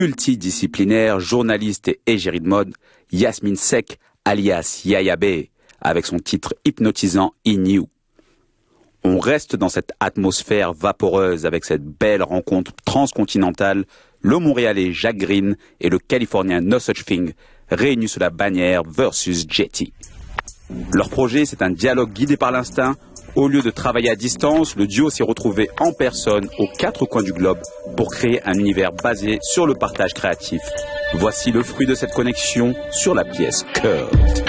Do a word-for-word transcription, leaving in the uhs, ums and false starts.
Multidisciplinaire, journaliste et égérie de mode, Yasmine Seck, alias Yaya B, avec son titre hypnotisant In You. On reste dans cette atmosphère vaporeuse avec cette belle rencontre transcontinentale, le Montréalais Jacques Green et le Californien No Such Thing, réunis sous la bannière Versus Jetty. Leur projet, c'est un dialogue guidé par l'instinct. Au lieu de travailler à distance, le duo s'est retrouvé en personne aux quatre coins du globe pour créer un univers basé sur le partage créatif. Voici le fruit de cette connexion sur la pièce Curved.